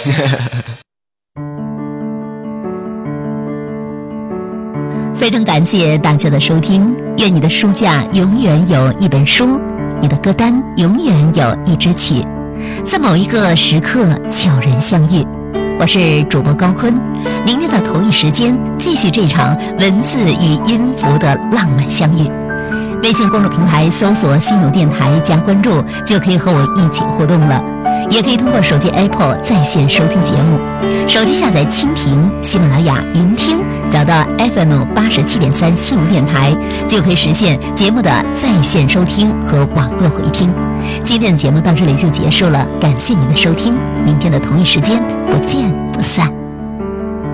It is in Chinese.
非常感谢大家的收听，愿你的书架永远有一本书，你的歌单永远有一支曲，在某一个时刻悄然相遇。我是主播高坤，明天的同一时间继续这场文字与音符的浪漫相遇。微信公众平台搜索心有电台加关注，就可以和我一起互动了。也可以通过手机 Apple 在线收听节目，手机下载蜻蜓、喜马拉雅、云听，找到 FM87.3心有电台，就可以实现节目的在线收听和网络回听。今天的节目到这里就结束了，感谢您的收听，明天的同一时间不见不散。